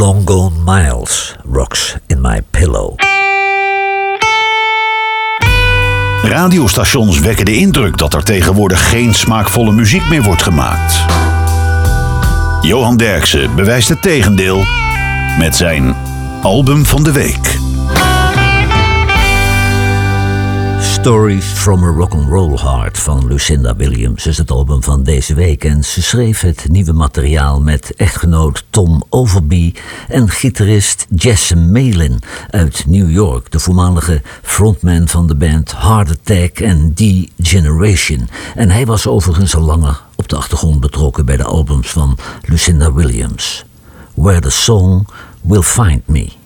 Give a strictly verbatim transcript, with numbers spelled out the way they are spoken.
Long Gone Miles, Rocks in My Pillow. Radiostations wekken de indruk dat er tegenwoordig geen smaakvolle muziek meer wordt gemaakt. Johan Derksen bewijst het tegendeel met zijn album van de week. Stories from a Rock'n'Roll Heart van Lucinda Williams is het album van deze week. En ze schreef het nieuwe materiaal met echtgenoot Tom Overby en gitarist Jesse Malin uit New York, de voormalige frontman van de band Heart Attack en D-Generation. En hij was overigens al langer op de achtergrond betrokken bij de albums van Lucinda Williams. Where the Song Will Find Me.